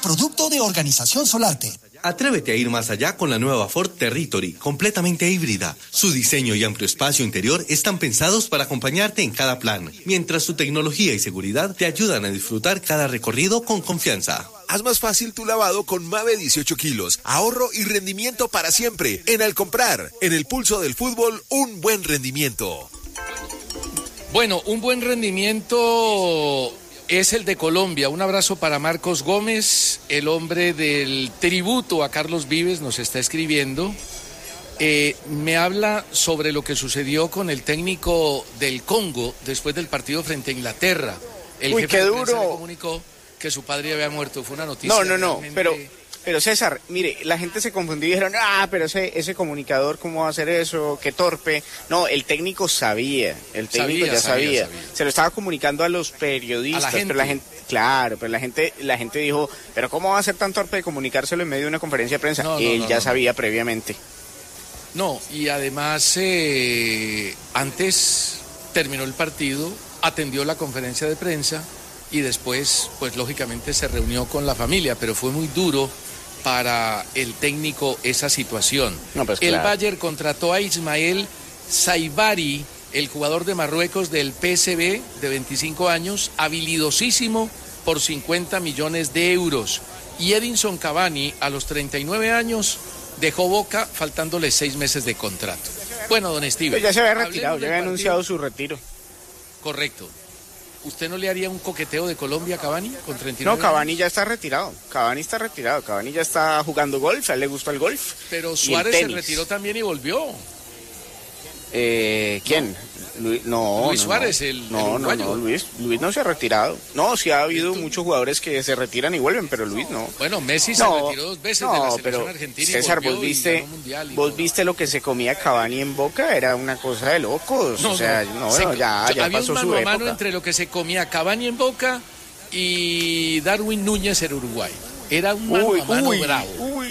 producto de Organización Solarte. Atrévete a ir más allá con la nueva Ford Territory, completamente híbrida. Su diseño y amplio espacio interior están pensados para acompañarte en cada plan, mientras su tecnología y seguridad te ayudan a disfrutar cada recorrido con confianza. Haz más fácil tu lavado con Mave 18 kilos. Ahorro y rendimiento para siempre. En Al Comprar, en el pulso del fútbol, un buen rendimiento. Bueno, un buen rendimiento es el de Colombia. Un abrazo para Marcos Gómez, el hombre del tributo a Carlos Vives, nos está escribiendo. Me habla sobre lo que sucedió con el técnico del Congo después del partido frente a Inglaterra. El jefe qué de prensa duro. le comunicó que su padre había muerto. Fue una noticia. No, pero César, mire, la gente se confundió y dijeron, pero ese comunicador, ¿cómo va a hacer eso? Qué torpe. No, el técnico sabía, sabía. Se lo estaba comunicando a los periodistas, pero la gente, claro, pero la gente dijo, pero ¿cómo va a ser tan torpe de comunicárselo en medio de una conferencia de prensa? Él ya sabía previamente. No, y además, antes terminó el partido, atendió la conferencia de prensa y después, pues lógicamente se reunió con la familia, pero fue muy duro para el técnico esa situación. El Bayern contrató a Ismael Saibari, el jugador de Marruecos del PSV de 25 años, habilidosísimo por 50 millones de euros. Y Edinson Cavani, a los 39 años, dejó Boca faltándole 6 meses de contrato. Bueno, don Steven. Pero ya se había retirado, ya había anunciado su retiro. Correcto. ¿Usted no le haría un coqueteo de Colombia a Cavani con 39 No, Cavani ya está retirado. Cavani ya está jugando golf, a él le gusta el golf. Pero Suárez se retiró también y volvió. ¿Quién? Luis Suárez, el uruguayo. Luis no se ha retirado. No, sí ha habido muchos jugadores que se retiran y vuelven, pero Luis no. Bueno, Messi se retiró 2 veces de la selección argentina. César, vos viste lo que se comía Cavani en Boca, era una cosa de locos. Ya pasó su época. Había mano entre lo que se comía Cavani en Boca y Darwin Núñez en Uruguay. Era un mano a mano bravo.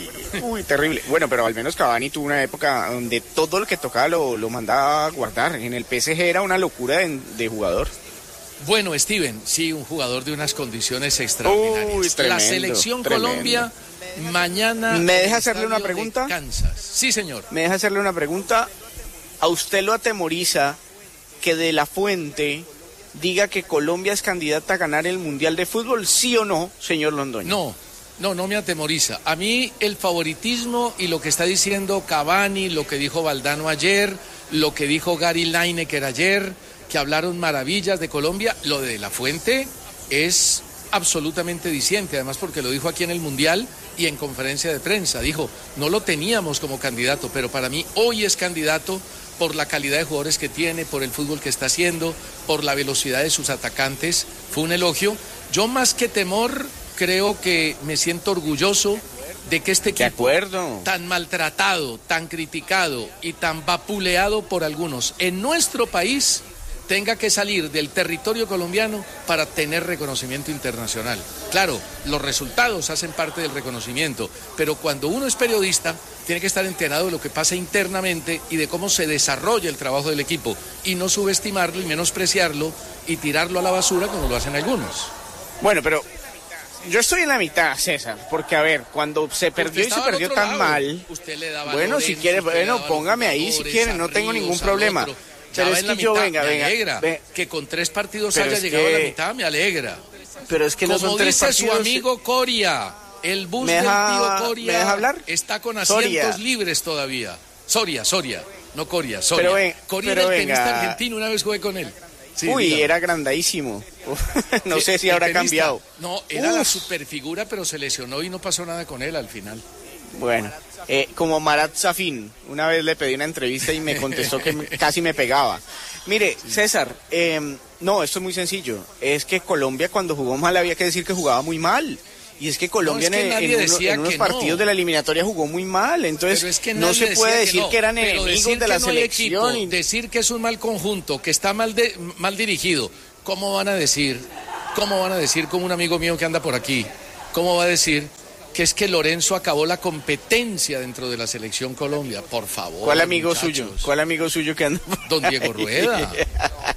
Uy, terrible. Bueno, pero al menos Cavani tuvo una época donde todo lo que tocaba lo mandaba a guardar. En el PSG era una locura de jugador. Bueno, Steven, sí, un jugador de unas condiciones extraordinarias. Tremendo, la selección Colombia mañana. ¿Me deja hacerle una pregunta? Kansas. Sí, señor. ¿Me deja hacerle una pregunta? ¿A usted lo atemoriza que De La Fuente diga que Colombia es candidata a ganar el Mundial de Fútbol, sí o no, señor Londoño? No me atemoriza. A mí el favoritismo y lo que está diciendo Cavani, lo que dijo Valdano ayer, lo que dijo Gary Lineker ayer, que hablaron maravillas de Colombia, lo de La Fuente es absolutamente diciente, además porque lo dijo aquí en el Mundial y en conferencia de prensa. Dijo, no lo teníamos como candidato, pero para mí hoy es candidato por la calidad de jugadores que tiene, por el fútbol que está haciendo, por la velocidad de sus atacantes. Fue un elogio. Yo más que temor, creo que me siento orgulloso de que este equipo tan maltratado, tan criticado y tan vapuleado por algunos en nuestro país tenga que salir del territorio colombiano para tener reconocimiento internacional. Claro, los resultados hacen parte del reconocimiento, pero cuando uno es periodista tiene que estar enterado de lo que pasa internamente y de cómo se desarrolla el trabajo del equipo y no subestimarlo y menospreciarlo y tirarlo a la basura como lo hacen algunos. Bueno, pero yo estoy en la mitad, César, porque a ver, cuando se perdió y se perdió tan mal, usted le daba bueno, si quiere, póngame ahí si quiere, no tengo ningún problema. Pero es que yo, venga, que con 3 partidos haya llegado a la mitad, me alegra. Pero es que no son 3 partidos. Como dice su amigo Coria, el bus del tío Coria está con asientos libres todavía. Soria, no Coria, Soria. Coria era el tenista argentino, una vez jugué con él. Sí, era grandísimo. No sé si habrá cambiado. No, era la superfigura, pero se lesionó y no pasó nada con él al final. Bueno, como Marat Safin, una vez le pedí una entrevista y me contestó que casi me pegaba. Mire, César, esto es muy sencillo. Es que Colombia cuando jugó mal había que decir que jugaba muy mal. Y es que Colombia en unos partidos de la eliminatoria jugó muy mal. Entonces no se puede decir que eran enemigos de la selección. Decir que es un mal conjunto, que está mal dirigido. ¿Cómo van a decir como un amigo mío que anda por aquí? ¿Cómo va a decir que es que Lorenzo acabó la competencia dentro de la selección Colombia? Por favor. ¿Cuál amigo suyo que anda por Don Diego Rueda.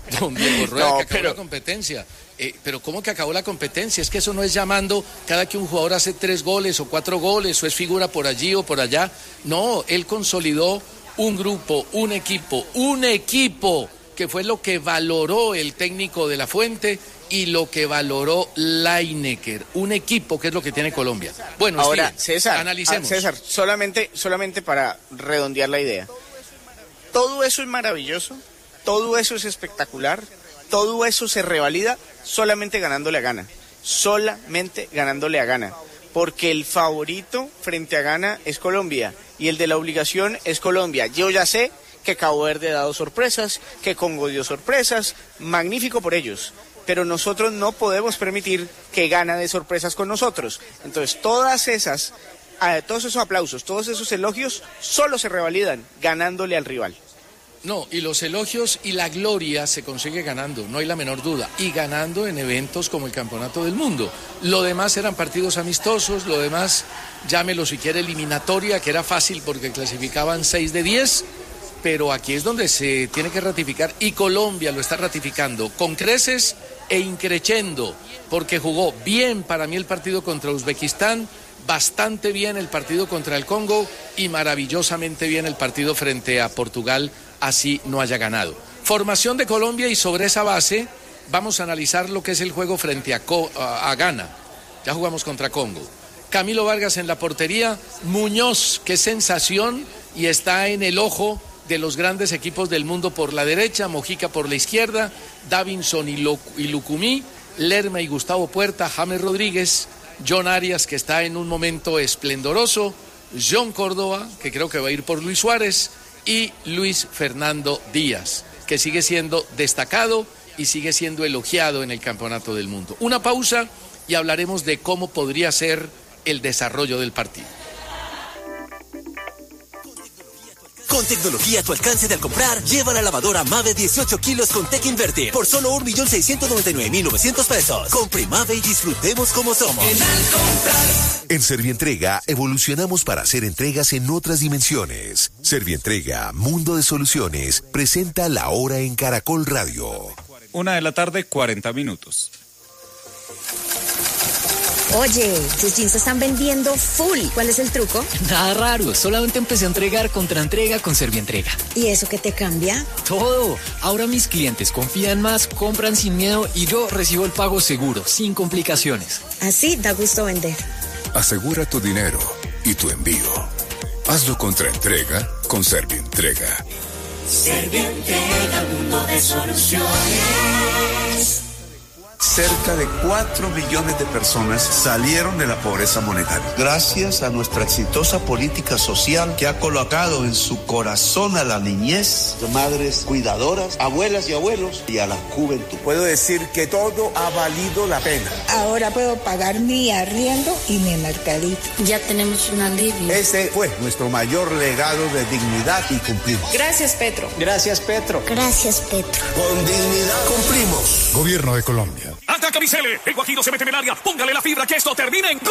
Don Diego Rueda, que acabó la competencia. Pero ¿cómo que acabó la competencia? Es que eso no es llamando cada que un jugador hace 3 goles o 4 goles o es figura por allí o por allá. No, él consolidó un grupo, un equipo que fue lo que valoró el técnico de La Fuente y lo que valoró Lineker. Un equipo que es lo que tiene Colombia. Bueno, ahora, Steven, César, analicemos. César, solamente para redondear la idea. Todo eso es maravilloso, todo eso es espectacular, todo eso se revalida solamente ganándole a Ghana. Solamente ganándole a Ghana. Porque el favorito frente a Ghana es Colombia y el de la obligación es Colombia. Yo ya sé que Cabo Verde ha dado sorpresas, que Congo dio sorpresas, magnífico por ellos. Pero nosotros no podemos permitir que Ghana dé sorpresas con nosotros. Entonces todos esos aplausos, todos esos elogios solo se revalidan ganándole al rival. No, y los elogios y la gloria se consigue ganando, no hay la menor duda, y ganando en eventos como el Campeonato del Mundo. Lo demás eran partidos amistosos, lo demás, llámelo si quiere eliminatoria, que era fácil porque clasificaban 6 de 10, pero aquí es donde se tiene que ratificar, y Colombia lo está ratificando con creces e increchendo, porque jugó bien para mí el partido contra Uzbekistán, bastante bien el partido contra el Congo y maravillosamente bien el partido frente a Portugal, así no haya ganado. Formación de Colombia, y sobre esa base vamos a analizar lo que es el juego frente a Ghana. Ya jugamos contra Congo. Camilo Vargas en la portería, Muñoz, qué sensación, y está en el ojo de los grandes equipos del mundo por la derecha, Mojica por la izquierda, Davinson y Lucumí, Lerma y Gustavo Puerta, James Rodríguez, John Arias, que está en un momento esplendoroso, John Córdoba, que creo que va a ir por Luis Suárez, y Luis Fernando Díaz, que sigue siendo destacado y sigue siendo elogiado en el Campeonato del Mundo. Una pausa y hablaremos de cómo podría ser el desarrollo del partido. Con tecnología a tu alcance de al comprar, lleva la lavadora Mave 18 kilos con Tech Inverter por solo 1.699.900 pesos. Compre Mave y disfrutemos como somos. En Servientrega evolucionamos para hacer entregas en otras dimensiones. Servientrega, Mundo de Soluciones, presenta La Hora en Caracol Radio. 1:40 p.m. Oye, tus jeans se están vendiendo full. ¿Cuál es el truco? Nada raro, solamente empecé a entregar contra entrega con Servientrega. ¿Y eso qué te cambia? Todo. Ahora mis clientes confían más, compran sin miedo y yo recibo el pago seguro, sin complicaciones. Así da gusto vender. Asegura tu dinero y tu envío. Hazlo contra entrega con Servientrega. Servientrega, mundo de soluciones. Cerca de 4 millones de personas salieron de la pobreza monetaria. Gracias a nuestra exitosa política social que ha colocado en su corazón a la niñez, de madres cuidadoras, abuelas y abuelos, y a la juventud. Puedo decir que todo ha valido la pena. Ahora puedo pagar mi arriendo y mi mercadito. Ya tenemos un alivio. Ese fue nuestro mayor legado de dignidad y cumplimos. Gracias, Petro. Gracias, Petro. Gracias, Petro. Con dignidad cumplimos. Gobierno de Colombia. ¡Ataca Bicele! El Guajiro se mete en el área. Póngale la fibra que esto termine en ¡gol!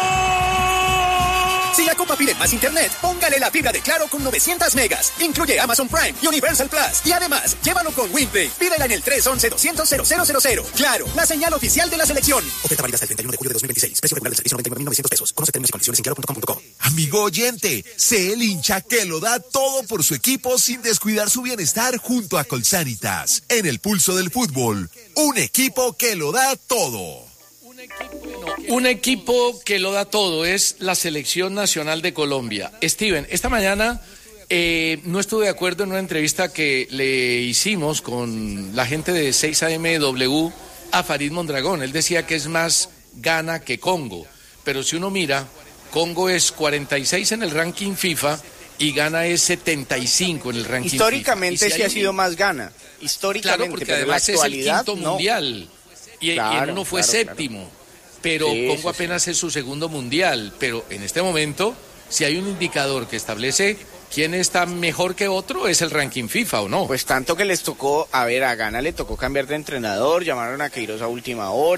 Si la Copa pide más internet, póngale la fibra de Claro con 900 megas. Incluye Amazon Prime y Universal Plus. Y además, llévalo con WinPay. Pídela en el 311-200-0000. Claro, la señal oficial de la selección. Oferta válida hasta el 31 de julio de 2026. Precio regular del servicio 99.900 pesos. Conoce términos y condiciones en claro.com.co. Amigo oyente, sé el hincha que lo da todo por su equipo sin descuidar su bienestar junto a Colsanitas. En el pulso del fútbol, un equipo que lo da todo. Un equipo que lo da todo es la Selección Nacional de Colombia. Steven, esta mañana no estuve de acuerdo en una entrevista que le hicimos con la gente de 6AMW a Farid Mondragón. Él decía que es más Ghana que Congo, pero si uno mira, Congo es 46 en el ranking FIFA y Ghana es 75 en el ranking históricamente FIFA. Sí ha sido más Ghana, históricamente, claro, porque pero además en la actualidad, es el quinto mundial y en uno fue séptimo. Pero sí, Congo apenas es su segundo mundial, pero en este momento, si hay un indicador que establece quién está mejor que otro, es el ranking FIFA, ¿o no? Pues tanto que les tocó, a Ghana le tocó cambiar de entrenador, llamaron a Queiroz a última hora,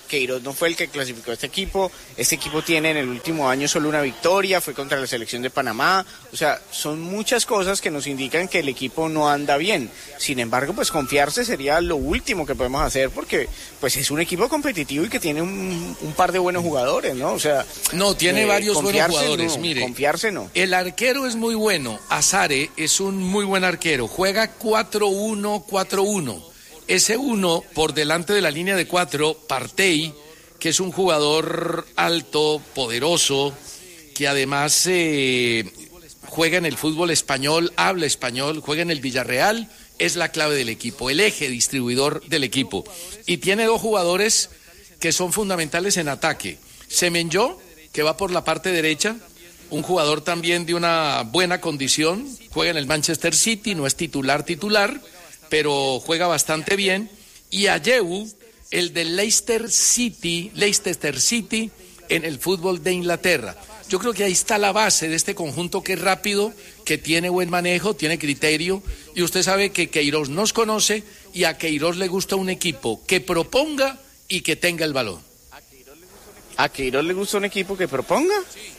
Queiroz no fue el que clasificó a este equipo tiene en el último año solo una victoria, fue contra la selección de Panamá, o sea, son muchas cosas que nos indican que el equipo no anda bien. Sin embargo, pues confiarse sería lo último que podemos hacer, porque pues es un equipo competitivo y que tiene un par de buenos jugadores, ¿no? O sea, no, tiene varios buenos jugadores, no, mire. Confiarse no. El arquero es muy bueno, Azare es un muy buen arquero, juega 4-1-4-1. Ese uno por delante de la línea de 4, Partey, que es un jugador alto, poderoso, que además juega en el fútbol español, habla español, juega en el Villarreal, es la clave del equipo, el eje distribuidor del equipo. Y tiene 2 jugadores que son fundamentales en ataque. Semenyo, que va por la parte derecha, un jugador también de una buena condición, juega en el Manchester City, no es titular, pero juega bastante bien. Y Ayew, el de Leicester City en el fútbol de Inglaterra. Yo creo que ahí está la base de este conjunto, que es rápido, que tiene buen manejo, tiene criterio, y usted sabe que Queiroz nos conoce y a Queiroz le gusta un equipo que proponga y que tenga el balón. ¿A Queiroz le gusta un equipo que proponga?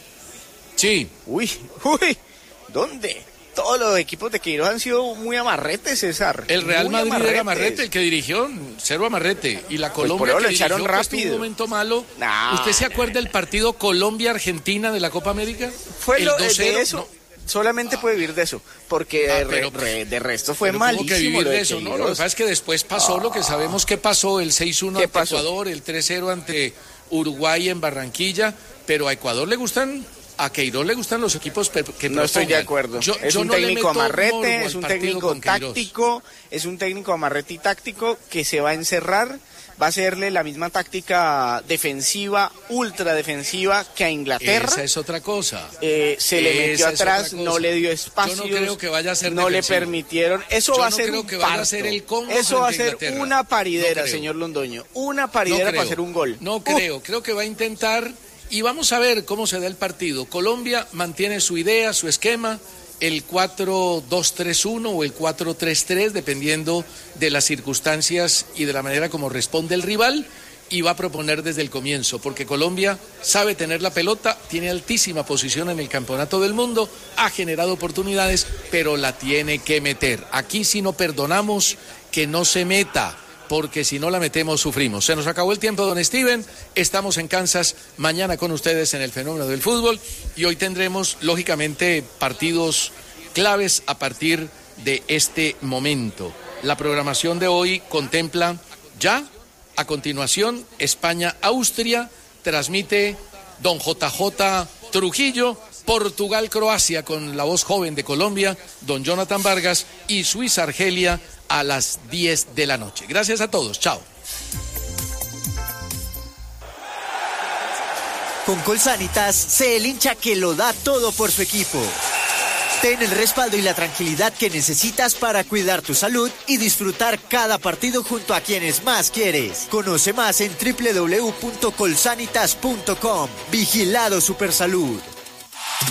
Sí. Uy, ¿dónde? Todos los equipos de Queiroz han sido muy amarretes, César. El Real Madrid era amarrete, el que dirigió, 0 amarrete. Y la Colombia pues que dirigió, echaron rápido. Pues, tuvo un momento malo. No, ¿usted se acuerda del partido Colombia-Argentina de la Copa América? Fue el 2-0, de eso. No. Solamente puede vivir de eso, porque de resto fue malísimo. Que vivir de eso, ¿no? Lo que pasa es que después pasó lo que sabemos que pasó, el 6-1 ante Ecuador, el 3-0 ante Uruguay en Barranquilla, pero a Ecuador le gustan... A Queiroz le gustan los equipos que propongan. No estoy de acuerdo. Es un técnico amarrete, es un técnico táctico, es un técnico amarrete y táctico que se va a encerrar, va a hacerle la misma táctica defensiva, ultra defensiva que a Inglaterra. Esa es otra cosa. Se le metió atrás, no le dio espacio. Yo no creo que vaya a ser no defensivo. le permitieron. Eso va a ser un parto. Eso va a ser una paridera, señor Londoño. Una paridera para hacer un gol. No creo. Creo que va a intentar... Y vamos a ver cómo se da el partido. Colombia mantiene su idea, su esquema, el 4-2-3-1 o el 4-3-3, dependiendo de las circunstancias y de la manera como responde el rival, y va a proponer desde el comienzo, porque Colombia sabe tener la pelota, tiene altísima posición en el campeonato del mundo, ha generado oportunidades, pero la tiene que meter. Aquí sí no perdonamos que no se meta, porque si no la metemos sufrimos. Se nos acabó el tiempo, don Steven. Estamos en Kansas mañana con ustedes en el Fenómeno del Fútbol y hoy tendremos, lógicamente, partidos claves a partir de este momento. La programación de hoy contempla ya, a continuación, España-Austria, transmite don JJ Trujillo, Portugal-Croacia con la voz joven de Colombia, don Jonathan Vargas, y Suiza-Argelia a las 10 de la noche. Gracias a todos, chao. Con Colsanitas, sé el hincha que lo da todo por su equipo. Ten el respaldo y la tranquilidad que necesitas para cuidar tu salud y disfrutar cada partido junto a quienes más quieres. Conoce más en www.colsanitas.com. Vigilado Supersalud.